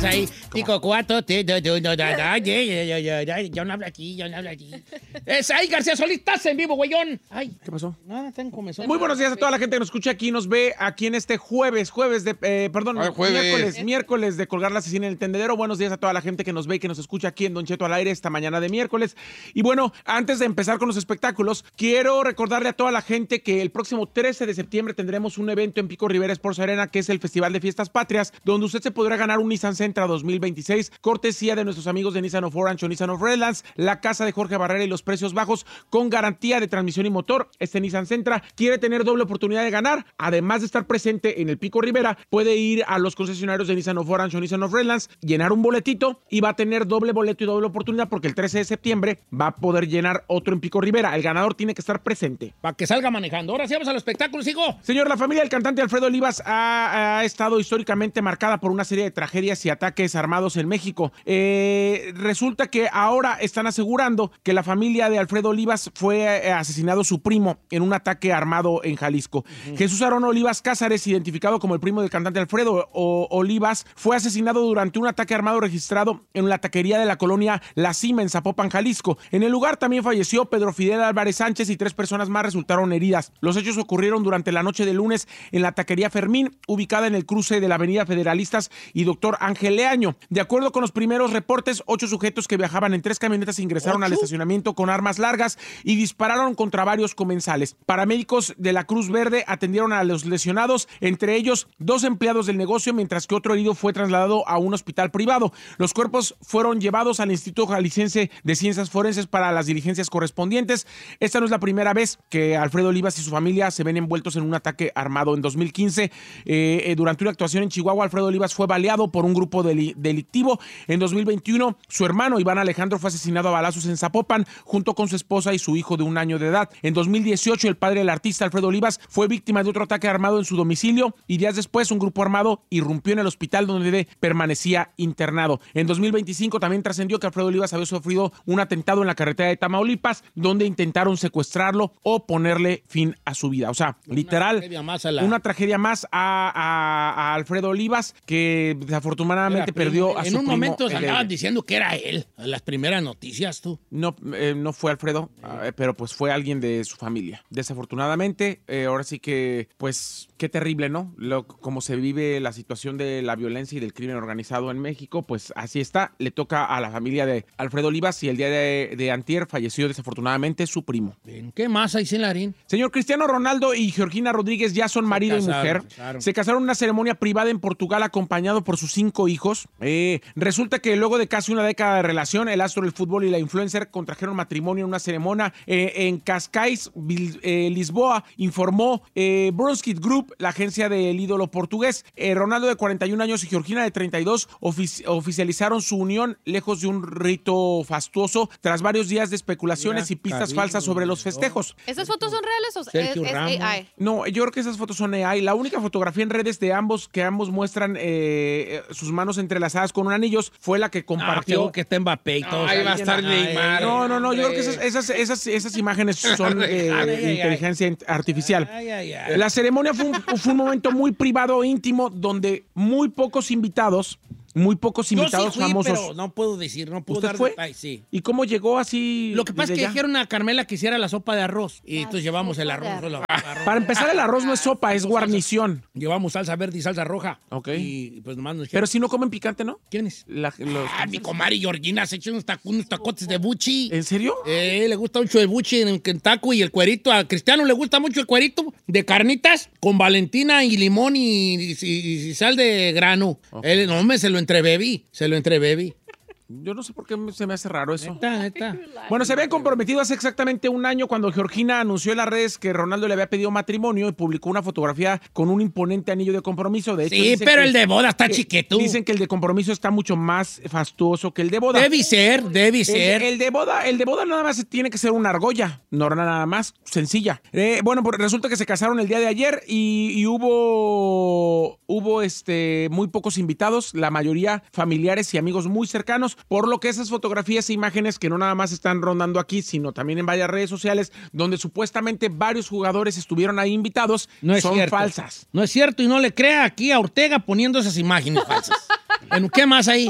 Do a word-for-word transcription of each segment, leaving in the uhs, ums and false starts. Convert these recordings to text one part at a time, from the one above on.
Ahí, cinco, cuatro, tres, dos, uno, yo no hablo aquí, yo no hablo aquí. Es ahí, García Solís, estás en vivo, güeyón. Ay, ¿qué pasó? Nada, están comenzando. Muy buenos días a toda la gente que nos escucha aquí y nos ve aquí en este jueves, jueves de, eh, perdón, Ay, jueves. miércoles, miércoles de colgar la asesina en el tendedero. Buenos días a toda la gente que nos ve y que nos escucha aquí en Don Cheto al aire esta mañana de miércoles. Y bueno, antes de empezar con los espectáculos, quiero recordarle a toda la gente que el próximo trece de septiembre tendremos un evento en Pico Rivera Sports Arena, que es el Festival de Fiestas Patrias, donde usted se podrá ganar un Nissan Sentra dos mil veintiséis, cortesía de nuestros amigos de Nissan of Orange o Nissan of Redlands, la casa de Jorge Barrera y los precios bajos con garantía de transmisión y motor. Este Nissan Sentra quiere tener doble oportunidad de ganar. Además de estar presente en el Pico Rivera, puede ir a los concesionarios de Nissan of Orange o Nissan of Redlands, llenar un boletito y va a tener doble boleto y doble oportunidad, porque el trece de septiembre va a poder llenar otro en Pico Rivera. El ganador tiene que estar presente. Para que salga manejando. Ahora sí vamos al espectáculo, sigo. Señor, la familia del cantante Alfredo Olivas ha, ha estado históricamente marcada por una serie de tragedias y ataques armados en México. Eh, resulta que ahora están asegurando que la familia de Alfredo Olivas fue eh, asesinado su primo en un ataque armado en Jalisco. Uh-huh. Jesús Aarón Olivas Cázares, identificado como el primo del cantante Alfredo o, Olivas, fue asesinado durante un ataque armado registrado en la taquería de la colonia La Cima en Zapopan, Jalisco. En el lugar también falleció Pedro Fidel Álvarez Sánchez y tres personas más resultaron heridas. Los hechos ocurrieron durante la noche de lunes en la taquería Fermín, ubicada en el cruce de la avenida Federalistas y Doctor Ángel Leaño. De acuerdo con los primeros reportes, ocho sujetos que viajaban en tres camionetas ingresaron ¿Ocho? al estacionamiento con armas largas y dispararon contra varios comensales. Paramédicos de la Cruz Verde atendieron a los lesionados, entre ellos dos empleados del negocio, mientras que otro herido fue trasladado a un hospital privado. Los cuerpos fueron llevados al Instituto Jalisciense de Ciencias Forenses para las diligencias correspondientes. Esta no es la primera vez que Alfredo Olivas y su familia se ven envueltos en un ataque armado. En dos mil quince, eh, eh, durante una actuación en Chihuahua, Alfredo Olivas fue baleado por un grupo deli- delictivo. En dos mil veintiuno, su hermano Iván Alejandro fue asesinado a balazos en Zapopan, junto con su esposa y su hijo de un año de edad. En dos mil dieciocho, el padre del artista Alfredo Olivas fue víctima de otro ataque armado en su domicilio y días después un grupo armado irrumpió en el hospital donde permanecía internado. En dos mil veinticinco también trascendió que Alfredo Olivas había sufrido un atentado en la carretera de Tamaulipas, donde intentaron secuestrarlo o ponerle fin a su vida. O sea, una literal, tragedia más a la... una tragedia más a, a, a Alfredo Olivas, que desafortunadamente perdió a su En un primo, momento el, andaban diciendo que era él, en las primeras noticias, tú. No, eh, no fue Alfredo, eh, pero pues fue alguien de su familia. Desafortunadamente, eh, ahora sí que, pues, qué terrible, ¿no? Lo, como se vive la situación de la violencia y del crimen organizado en México, pues así está. Le toca a la familia de Alfredo Olivas y el día de, de antier falleció desafortunadamente su primo. Bien, ¿qué más hay, Larín? Señor, Cristiano Ronaldo y Georgina Rodríguez ya son se marido casaron, y mujer. Casaron. Se casaron en una ceremonia privada en Portugal acompañado por sus cinco hijos. Eh, resulta que luego de casi una década de relación, el astro del fútbol y la influencer contrajeron matrimonio en una ceremonia eh, en Cascais, eh, Lisboa, informó eh, Bronskit Group, la agencia del ídolo portugués. Eh, Ronaldo, de cuarenta y un años, y Georgina, de treinta y dos, ofici- oficializaron su unión lejos de un rito fastuoso tras varios días de especulaciones Mira, y pistas cariño, falsas sobre los festejos. ¿Esas fotos son reales o Sergio es, es A I? No, yo creo que esas fotos son A I. La única fotografía en redes de ambos que ambos muestran eh, sus manos entrelazadas con un anillos fue la que compartió. Ah, que está Mbappé y todo. No, ahí va a estar Neymar. No, no, no, yo creo que esas, esas, esas, esas imágenes son eh, ay, ay, inteligencia ay. artificial. Ay, ay, ay. La ceremonia fue un, fue un momento muy privado e íntimo donde muy pocos invitados Muy pocos invitados Yo sí fui, famosos. Pero no puedo decir, no puedo ¿Usted dar fue? detalles, sí. ¿Y cómo llegó así? Lo que pasa es que allá? dijeron a Carmela que hiciera la sopa de arroz. Y La entonces llevamos el arroz. sopa de la- arroz. arroz. Para empezar, el arroz no es sopa, es guarnición. Llevamos salsa verde y salsa roja. Ok. Y pues nomás nos Pero si no comen picante, ¿no? ¿Quién es? La- los- Ah, mi comadre Georgina se echó unos, tac- unos tacotes de buchi. ¿En serio? Eh, le gusta mucho el buchi en Kentucky y el cuerito. A Cristiano le gusta mucho el cuerito de carnitas con Valentina y limón y, y- y- y sal de grano. Okay. Él, no, me se lo entrebebí, se lo entrebebí. Yo no sé por qué se me hace raro eso. Neta, neta. Bueno, se habían comprometido hace exactamente un año cuando Georgina anunció en las redes que Ronaldo le había pedido matrimonio y publicó una fotografía con un imponente anillo de compromiso. De hecho, Sí, dicen pero que- el de boda está que- chiquito. Dicen que el de compromiso está mucho más fastuoso que el de boda. Debe ser, debe El, ser. el de boda, el de boda nada más tiene que ser una argolla, no nada más, sencilla. Eh, bueno, pues resulta que se casaron el día de ayer y, y hubo, hubo este, muy pocos invitados, la mayoría familiares y amigos muy cercanos, por lo que esas fotografías e imágenes que no nada más están rondando aquí, sino también en varias redes sociales, donde supuestamente varios jugadores estuvieron ahí invitados, No es son cierto. falsas. No es cierto, y no le crea aquí a Ortega poniendo esas imágenes falsas. Bueno, ¿qué más ahí?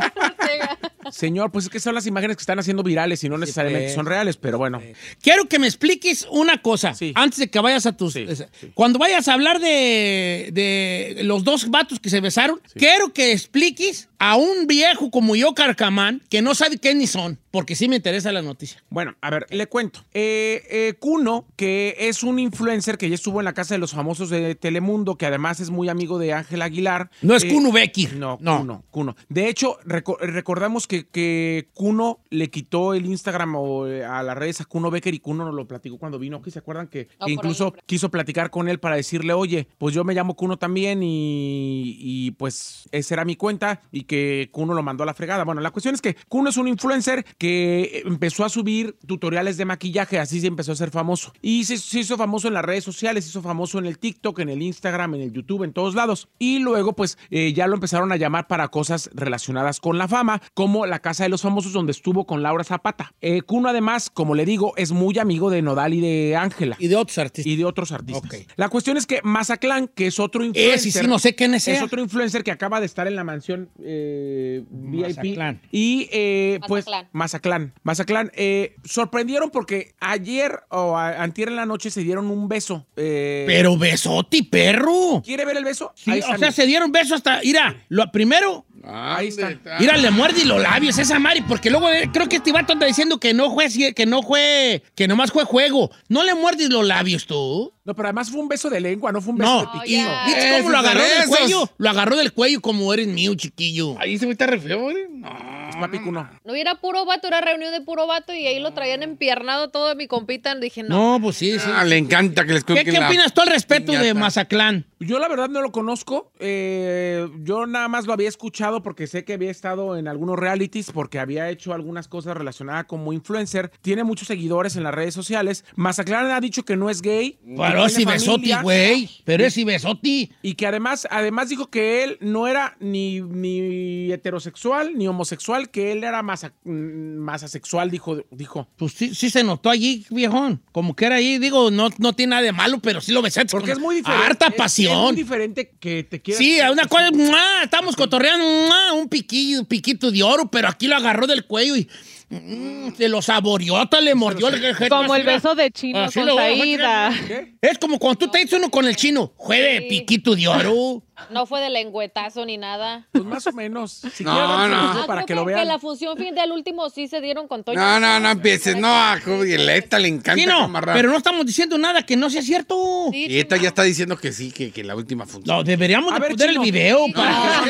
Señor, pues es que son las imágenes que están haciendo virales y no necesariamente pues. son reales, pero bueno. Quiero que me expliques una cosa, Sí. antes de que vayas a tus... Sí, sí. Cuando vayas a hablar de, de los dos vatos que se besaron, Sí. quiero que expliques a un viejo como yo, Carcamán, que no sabe qué ni son, porque sí me interesa la noticia. Bueno, a ver, le cuento. Eh, eh, Kuno, que es un influencer que ya estuvo en la casa de los famosos de Telemundo, que además es muy amigo de Ángel Aguilar. No es eh, Kuno Becker. No, No. Kuno, Kuno. De hecho, reco- recordamos que, que Kuno le quitó el Instagram o, eh, a las redes a Kuno Becker y Kuno nos lo platicó cuando vino. ¿Que se acuerdan que, No, que por incluso ahí, por ahí. quiso platicar con él para decirle, oye, pues yo me llamo Kuno también y, y pues esa era mi cuenta y que Kuno lo mandó a la fregada? Bueno, la cuestión es que Kuno es un influencer que empezó a subir tutoriales de maquillaje, así se empezó a ser famoso. Y se, se hizo famoso en las redes sociales, se hizo famoso en el TikTok, en el Instagram, en el YouTube, en todos lados. Y luego, pues, eh, ya lo empezaron a llamar para cosas relacionadas con la fama, como La Casa de los Famosos, donde estuvo con Laura Zapata. Eh, Kuno, además, como le digo, es muy amigo de Nodal y de Ángela. Y de otros artistas. Y de otros artistas. Ok. La cuestión es que Mazatlán, que es otro influencer. Ese sí, no sé quién es. Es otro influencer que acaba de estar en la mansión eh, V I P. Mazatlán. Y eh, pues Mazatlán. Mazatlán. Mazatlán. Eh, sorprendieron porque ayer o a- antier en la noche se dieron un beso. Eh, Pero besote, perro. ¿Quiere ver el beso? Sí, Ahí o está, sea, mira. se dieron besos hasta... Mira, lo primero... Ahí está. Mira, le muerde los labios esa Mari, porque luego eh, creo que este vato anda diciendo que no fue, que no fue, que nomás fue juego. ¿No le muerdes los labios tú? No, pero además fue un beso de lengua, no fue un beso No. de piquillo. ya. ¿Viste Esos cómo lo agarró del besos. cuello? Lo agarró del cuello como eres mío, chiquillo. Ahí se ve está re feo, güey. No. Papi Kuno. No era puro vato, era reunión de puro vato y ahí lo traían empiernado todo mi compita. Dije, no. No, pues sí, sí. Ah, le encanta que les ¿Qué, cuenten qué la opinas tú al respecto de piñata. Mazatlán? Yo la verdad no lo conozco. Eh, yo nada más lo había escuchado porque sé que había estado en algunos realities, porque había hecho algunas cosas relacionadas como influencer. Tiene muchos seguidores en las redes sociales. Mazatlán ha dicho que no es gay. Pero que es tiene besoti, familia, güey. Pero es besoti. Y que además, además dijo que él no era ni, ni heterosexual ni homosexual, que él era más, más asexual, dijo, dijo. Pues sí, sí se notó allí, viejón. Como que era ahí, digo, no, no tiene nada de malo, pero sí lo besaste. Porque con es muy diferente. harta es- pasión. Es, muy diferente que te quieras. Sí, a una cosa, ¡mua! Estamos cotorreando, ¡mua! un piquillo, un piquito de oro, pero aquí lo agarró del cuello y mm, se lo saboreó, hasta le mordió el jefe. Como el beso de Chino Así con lo voy a Saída. ¿Qué? Es como cuando tú te dices uno con el chino, juegue Sí. piquito de oro. No fue de lengüetazo ni nada. Pues más o menos. Si No, quieres, darte no. un Ah, beso para creo que lo vean. la función fin del último sí se dieron con Toño. No, no, no empieces. No, a Julieta le encanta Sí, no, amarrar. pero no estamos diciendo nada que no sea cierto. Sí, Y esta ya está diciendo que sí, que, que la última función. No, deberíamos A de ver, poner Chino. el video para que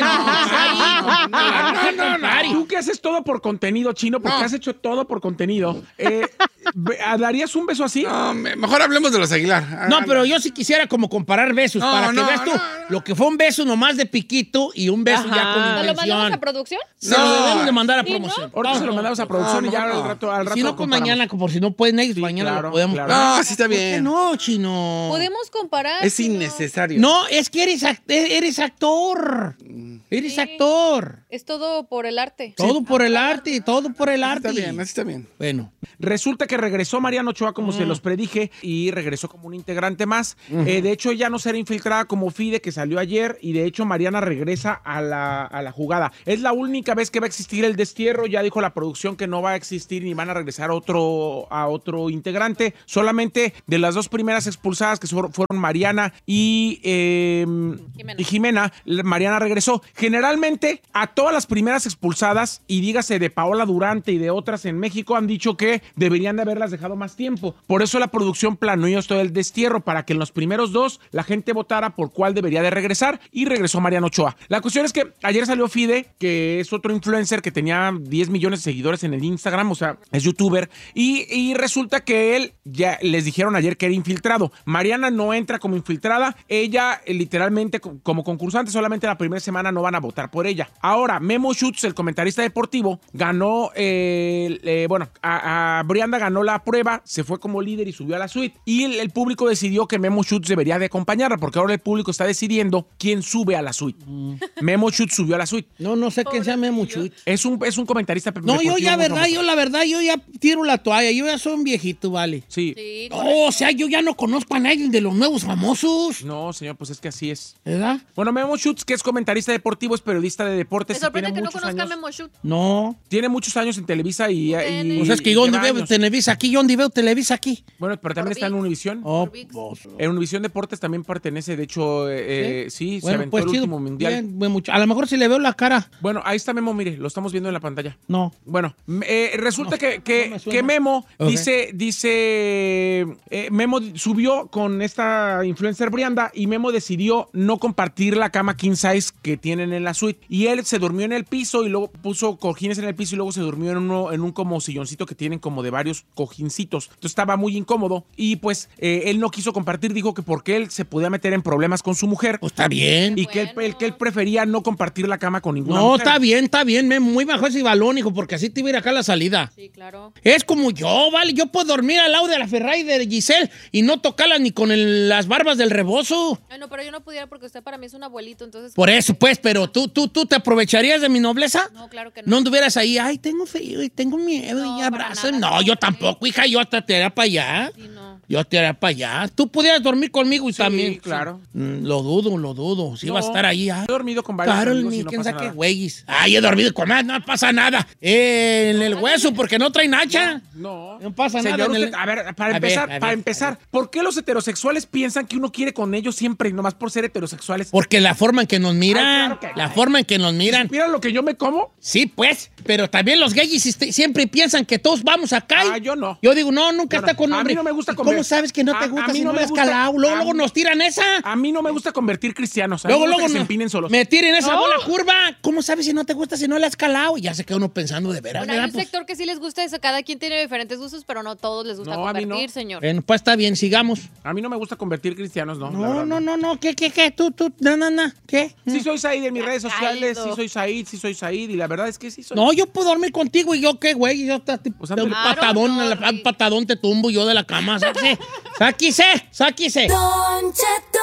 no, no, no, no. Tú que haces todo por contenido, Chino, porque No. has hecho todo por contenido. Eh, ve- ¿Darías un beso así? No, me- mejor hablemos de los Aguilar. No, pero yo sí quisiera como comparar besos, No, para que no, veas tú no, no. lo que fue un beso nomás de piquito y un beso Ajá. ya con ¿Nos lo mandamos intención. a producción? Se lo No. debemos de mandar a Sí, ¿no? promoción. Ahorita se lo Vamos. mandamos a producción No, y ya no, al rato, al rato Si no, lo pues comparamos. mañana, por si no pueden ellos, Sí, mañana claro, lo podemos. claro. No, sí está ¿Por qué bien. no, chino? Podemos comparar. Es Chino. innecesario. No, es que eres, act- eres actor. Eres Sí. actor. Es todo por el arte. Todo por el arte, todo por el Así arte. está bien, así está bien. Bueno, Resulta que regresó Mariana Ochoa, como se los predije, y regresó como un integrante más. Eh, de hecho, ya no será infiltrada como Fide, que salió ayer, y de hecho Mariana regresa a la, a la jugada. Es la única vez que va a existir el destierro. Ya dijo la producción que no va a existir ni van a regresar otro, a otro integrante. Solamente de las dos primeras expulsadas, que fueron fueron Mariana y, eh, Jimena. y Jimena, Mariana regresó. Generalmente, a todas las primeras expulsadas, y dígase de Paola Durante y de otras en México, han dicho que deberían de haberlas dejado más tiempo. Por eso la producción planeó esto del destierro, para que en los primeros dos la gente votara por cuál debería de regresar, y regresó Mariana Ochoa. La cuestión es que ayer salió Fide, que es otro influencer que tenía diez millones de seguidores en el Instagram, o sea, es youtuber, y, y resulta que él, ya les dijeron ayer que era infiltrado. Mariana no entra como infiltrada, ella eh, literalmente co- como concursante, solamente la primera semana no van a votar por ella. Ahora, Memo Schutz, el comentarista deportivo, ganó, eh, eh, bueno, a, a Brianda ganó ganó la prueba, se fue como líder y subió a la suite. Y el, el público decidió que Memo Schutz debería de acompañarla, porque ahora el público está decidiendo quién sube a la suite. Mm. Memo Schutz subió a la suite. No, no sé quién sea Memo Schutz. Es un, es un comentarista. No, yo ya, verdad, yo la verdad, yo ya tiro la toalla. Yo ya soy un viejito, vale. Sí. Sí, Oh, o sea, yo ya no conozco a nadie de los nuevos famosos. No, señor, pues es que así es. ¿Verdad? Bueno, Memo Schutz, que es comentarista deportivo, es periodista de deportes. Me sorprende tiene que no muchos conozca a años. Memo Schutz. No. Tiene muchos años en Televisa y... y Pues es que yo donde lleva veo años. Televisa aquí, yo donde veo Televisa aquí. Bueno, pero también Por está en ViX. Univisión. Oh, ViX. pues, En Univisión Deportes también pertenece, de hecho, eh, sí, se bueno, aventó pues el chido, último mundial. bien, bien, mucho. A lo mejor si le veo la cara. Bueno, ahí está Memo, mire, lo estamos viendo en la pantalla. No. Bueno, eh, resulta No, que, que, no me suena. que Memo Ok. dice, dice, eh, Memo subió con esta influencer Brianda y Memo decidió no compartir la cama king size que tienen en la suite. Y él se durmió en el piso y luego puso cojines en el piso y luego se durmió en, uno, en un como silloncito que tienen como de varios cojincitos. Entonces estaba muy incómodo y pues eh, él no quiso compartir, dijo que porque él se podía meter en problemas con su mujer Pues está bien. y que él, Bueno. él- que él prefería no compartir la cama con ninguna No, mujer. está bien, está bien, Memo. Muy bajo ese balón, hijo, porque así te iba a ir acá a la salida. Sí, claro. Es como yo, ¿vale? Yo puedo dormir al lado de la Ferrari de Giselle y no tocarla ni con el- las barbas del rebozo. Ay, no, pero yo no pudiera porque usted para mí es un abuelito, entonces... Por eso, pues, pero tú, tú, tú te aprovecharías de mi nobleza. No, claro que no. No anduvieras ahí, ay, tengo frío y tengo miedo No, y para abrázame. nada, No, yo no, tampoco, hija, yo hasta te haré para allá. Sí, no. Yo te haré para allá. Tú pudieras dormir conmigo y Sí, también. claro. Mm, lo dudo, lo dudo. Si No, vas a estar ahí. Ay, He dormido con varios Carol, amigos y ni no quién pasa sabe qué nada. güeyes. Ay, he dormido con más, no pasa nada. Eh, en el hueso, porque no traen hacha. No. No pasa Señor, nada en el- usted- a ver, para A ver, empezar, a ver, para a empezar, ver. ¿por qué los heterosexuales piensan que uno quiere con ellos siempre y nomás por ser heterosexuales? Porque la forma en que nos miran, Ay, claro que la no. forma en que nos miran. Mira lo que yo me como. Sí, pues, pero también los gays este- siempre piensan que todos vamos acá. y- Ah, yo no. Yo digo, no, nunca Yo no. está con A mí hombre. no me gusta ¿Y ¿Cómo comer. sabes que no te A- gusta a mí si no no me le has gusta. calado? Luego, A luego mí- nos tiran esa. A mí no me gusta convertir cristianos. A mí Luego, me gusta luego que se no- empinen solos. me tiren esa No. bola curva. ¿Cómo sabes si no te gusta si no le has calado? Y ya se queda uno pensando de veras, Bueno, hay ¿verdad? un Pues, sector que sí les gusta eso. Cada quien tiene diferentes gustos, pero no todos les gusta No, a mí convertir, no. señor. bueno, pues está bien, sigamos. A mí no me gusta convertir cristianos, no. la No, verdad, no, no, no. ¿Qué, qué, qué? Tú, tú, no, no, no. ¿Qué? Sí soy Said en mis Ya redes sociales, caído. sí soy Said, sí soy Said, y la verdad es que sí soy. No, yo puedo dormir contigo y yo qué, güey. Yo te, te- Pues, te- un claro, patadón, no, en la- Rick. un patadón te tumbo yo de la cama. Sáquese, sáquese, sáquese. Don Cheto.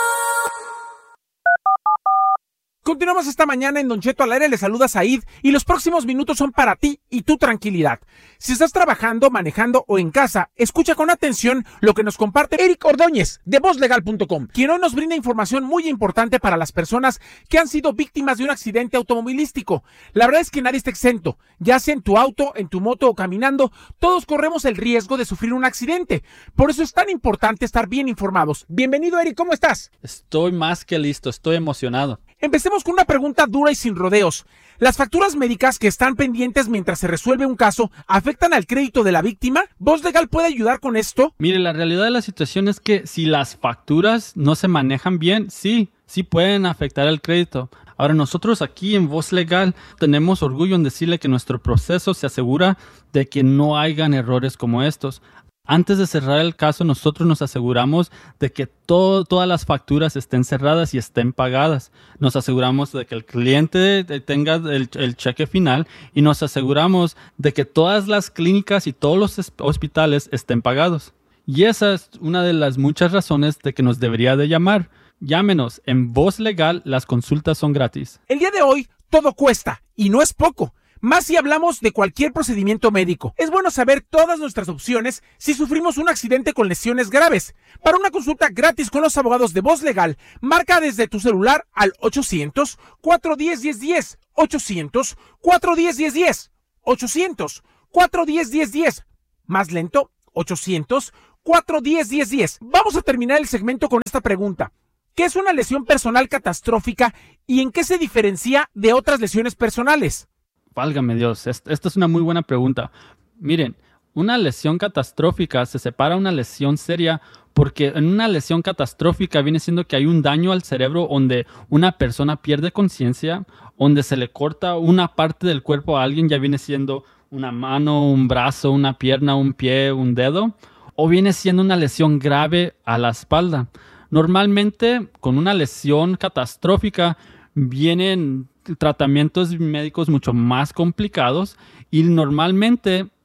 Continuamos esta mañana en Don Cheto al aire, le saluda Said y los próximos minutos son para ti y tu tranquilidad. Si estás trabajando, manejando o en casa, escucha con atención lo que nos comparte Eric Ordóñez de voz legal punto com, quien hoy nos brinda información muy importante para las personas que han sido víctimas de un accidente automovilístico. La verdad es que nadie está exento, ya sea en tu auto, en tu moto o caminando, todos corremos el riesgo de sufrir un accidente. Por eso es tan importante estar bien informados. Bienvenido, Eric, ¿cómo estás? Estoy más que listo, estoy emocionado. Empecemos con una pregunta dura y sin rodeos. ¿Las facturas médicas que están pendientes mientras se resuelve un caso afectan al crédito de la víctima? ¿Voz Legal puede ayudar con esto? Mire, la realidad de la situación es que si las facturas no se manejan bien, sí, sí pueden afectar el crédito. Ahora, nosotros aquí en Voz Legal tenemos orgullo en decirle que nuestro proceso se asegura de que no hayan errores como estos. Antes de cerrar el caso, nosotros nos aseguramos de que todo, todas las facturas estén cerradas y estén pagadas. Nos aseguramos de que el cliente tenga el, el cheque final y nos aseguramos de que todas las clínicas y todos los es- hospitales estén pagados. Y esa es una de las muchas razones de que nos debería de llamar. Llámenos. En Voz Legal las consultas son gratis. El día de hoy todo cuesta y no es poco. Más si hablamos de cualquier procedimiento médico. Es bueno saber todas nuestras opciones si sufrimos un accidente con lesiones graves. Para una consulta gratis con los abogados de Voz Legal, marca desde tu celular al ochocientos, cuatrocientos diez, diez diez. ochocientos, cuatrocientos diez, diez diez. ochocientos, cuatrocientos diez, diez diez. Más lento, ochocientos, cuatrocientos diez, diez diez. Vamos a terminar el segmento con esta pregunta. ¿Qué es una lesión personal catastrófica y en qué se diferencia de otras lesiones personales? Válgame Dios, est- esta es una muy buena pregunta. Miren, una lesión catastrófica se separa de una lesión seria porque en una lesión catastrófica viene siendo que hay un daño al cerebro donde una persona pierde conciencia, donde se le corta una parte del cuerpo a alguien, ya viene siendo una mano, un brazo, una pierna, un pie, un dedo, o viene siendo una lesión grave a la espalda. Normalmente, con una lesión catastrófica vienen tratamientos médicos mucho más complicados y normalmente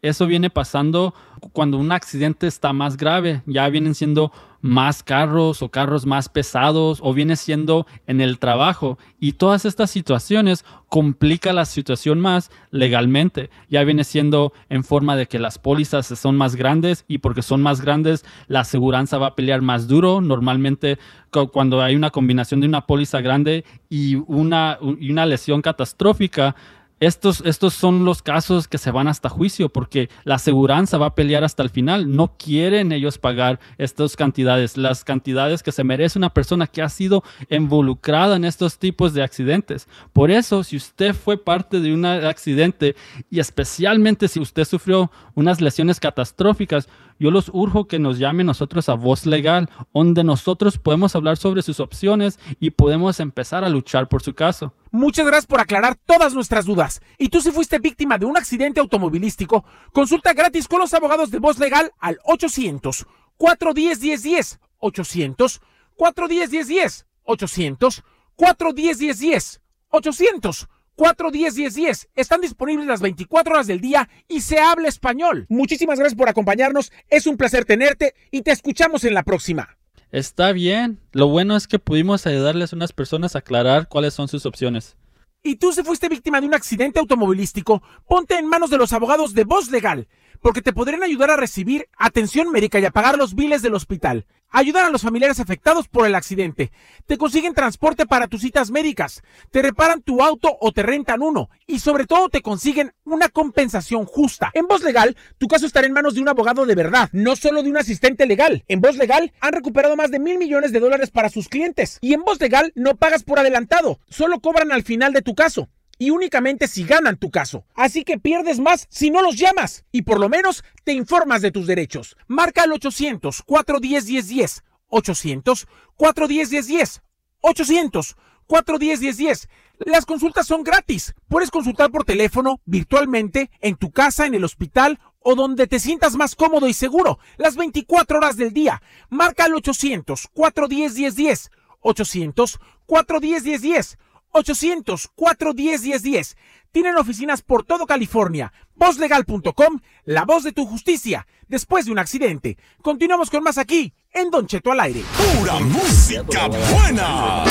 eso viene pasando cuando un accidente está más grave. Ya vienen siendo más carros o carros más pesados o viene siendo en el trabajo. Y todas estas situaciones complican la situación más legalmente. Ya viene siendo en forma de que las pólizas son más grandes y porque son más grandes, la aseguranza va a pelear más duro. Normalmente cuando hay una combinación de una póliza grande y una, y una lesión catastrófica, Estos, estos son los casos que se van hasta juicio porque la aseguranza va a pelear hasta el final. No quieren ellos pagar estas cantidades, las cantidades que se merece una persona que ha sido involucrada en estos tipos de accidentes. Por eso, si usted fue parte de un accidente y especialmente si usted sufrió unas lesiones catastróficas, yo los urjo que nos llamen nosotros a Voz Legal, donde nosotros podemos hablar sobre sus opciones y podemos empezar a luchar por su caso. Muchas gracias por aclarar todas nuestras dudas. Y tú, si fuiste víctima de un accidente automovilístico, consulta gratis con los abogados de Voz Legal al ochocientos, cuatro diez, diez diez, ochocientos, cuatro diez, diez diez, ochocientos, cuatro diez, diez diez, ochocientos, cuatro diez, diez diez. Están disponibles las veinticuatro horas del día y se habla español. Muchísimas gracias por acompañarnos. Es un placer tenerte y te escuchamos en la próxima. Está bien. Lo bueno es que pudimos ayudarles a unas personas a aclarar cuáles son sus opciones. Y tú, si fuiste víctima de un accidente automovilístico, ponte en manos de los abogados de Voz Legal, porque te podrán ayudar a recibir atención médica y a pagar los biles del hospital, ayudar a los familiares afectados por el accidente, te consiguen transporte para tus citas médicas, te reparan tu auto o te rentan uno, y sobre todo te consiguen una compensación justa. En Voz Legal, tu caso estará en manos de un abogado de verdad, no solo de un asistente legal. En Voz Legal han recuperado más de mil millones de dólares para sus clientes, y en Voz Legal no pagas por adelantado, solo cobran al final de tu caso. Y únicamente si ganan tu caso. Así que pierdes más si no los llamas. Y por lo menos te informas de tus derechos. Marca al ochocientos, cuatro diez, diez diez. ochocientos, cuatro diez, diez diez. ochocientos, cuatro diez, diez diez. Las consultas son gratis. Puedes consultar por teléfono, virtualmente, en tu casa, en el hospital o donde te sientas más cómodo y seguro. Las veinticuatro horas del día. Marca al ochocientos, cuatro diez, diez diez. ochocientos, cuatro diez, diez diez. ochocientos, cuatro diez, diez diez. Tienen oficinas por todo California. voz legal punto com, la voz de tu justicia. Después de un accidente. Continuamos con más aquí, en Don Cheto al aire. ¡Pura música buena!